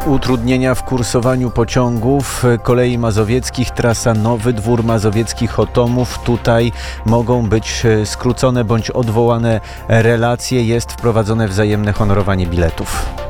Utrudnienia w kursowaniu pociągów kolei mazowieckich, trasa Nowy Dwór Mazowiecki-Chotomów. Tutaj mogą być skrócone bądź odwołane relacje. Jest wprowadzone wzajemne honorowanie biletów.